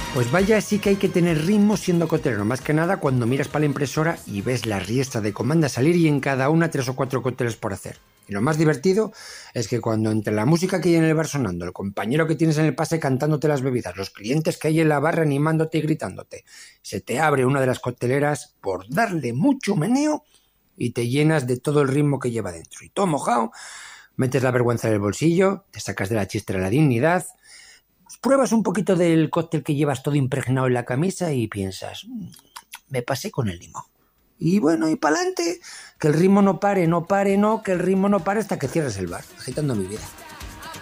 Pues vaya, sí que hay que tener ritmo siendo coctelero, más que nada cuando miras para la impresora y ves la riestra de comandas salir y en cada una 3 o 4 cócteles por hacer. Y lo más divertido es que cuando entre la música que hay en el bar sonando, el compañero que tienes en el pase cantándote las bebidas, los clientes que hay en la barra animándote y gritándote, se te abre una de las cocteleras por darle mucho meneo y te llenas de todo el ritmo que lleva dentro. Y todo mojado, metes la vergüenza en el bolsillo, te sacas de la chistra la dignidad, pruebas un poquito del cóctel que llevas todo impregnado en la camisa y piensas, me pasé con el limón. Y bueno, y para adelante, que el ritmo no pare, que el ritmo no pare hasta que cierres el bar, agitando mi vida.